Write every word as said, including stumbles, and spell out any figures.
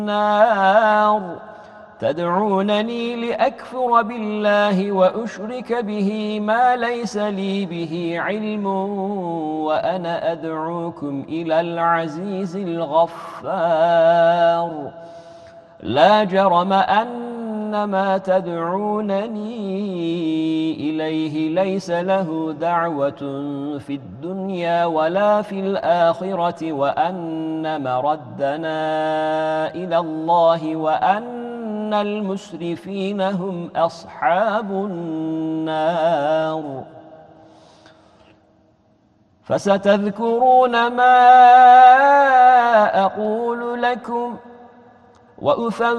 النار تدعونني لأكفر بالله وأشرك به ما ليس لي به علم وأنا أدعوكم إلى العزيز الغفار لا جرم أن ما تدعونني إليه ليس له دعوة في الدنيا ولا في الآخرة وأن مردنا إلى الله وأن المسرفين هم أصحاب النار فستذكرون ما أقول لكم وأفوض